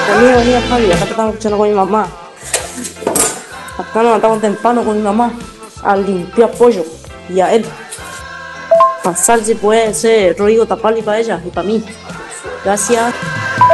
Conmigo venía Javi, acá te estamos escuchando con mi mamá. Acá nos levantamos temprano con mi mamá a limpiar pollo y a él. Pasar si puede ser Rodrigo Tapali para ella y para mí. Gracias.